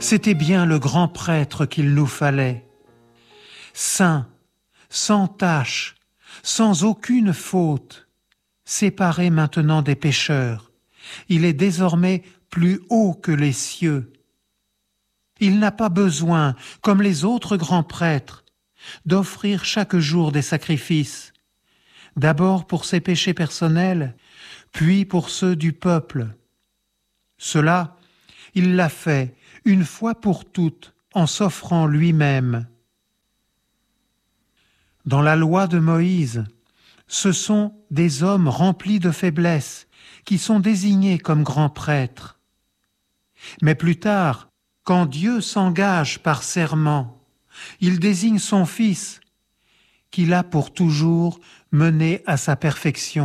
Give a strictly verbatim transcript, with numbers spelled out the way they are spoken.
C'était bien le grand prêtre qu'il nous fallait. Saint, sans tache, sans aucune faute, séparé maintenant des pécheurs, il est désormais plus haut que les cieux. Il n'a pas besoin, comme les autres grands prêtres, d'offrir chaque jour des sacrifices, d'abord pour ses péchés personnels, puis pour ceux du peuple. Cela, il l'a fait une fois pour toutes en s'offrant lui-même. Dans la loi de Moïse, ce sont des hommes remplis de faiblesse qui sont désignés comme grands prêtres. Mais plus tard, quand Dieu s'engage par serment, il désigne son Fils, qu'il a pour toujours mené à sa perfection.